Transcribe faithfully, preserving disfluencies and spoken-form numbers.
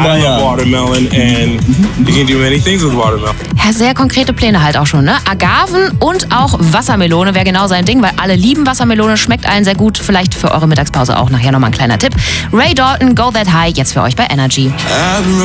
I love watermelon and you can do many things with watermelon. Ja, sehr konkrete Pläne halt auch schon, ne? Agaven und auch Wassermelone wäre genau sein Ding, weil alle lieben Wassermelone, schmeckt allen sehr gut. Vielleicht für eure Mittagspause auch nachher nochmal ein kleiner Tipp. Ray Dalton, Go That High, jetzt für euch bei Energy.